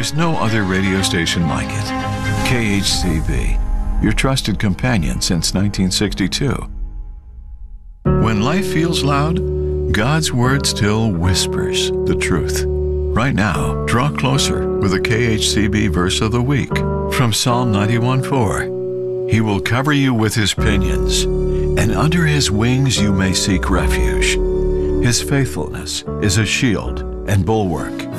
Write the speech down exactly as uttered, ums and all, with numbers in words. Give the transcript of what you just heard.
There's no other radio station like it. K H C B, your trusted companion since nineteen sixty-two. When life feels loud, God's Word still whispers the truth. Right now, draw closer with a K H C B verse of the week from Psalm ninety-one four. He will cover you with His pinions, and under His wings you may seek refuge. His faithfulness is a shield and bulwark.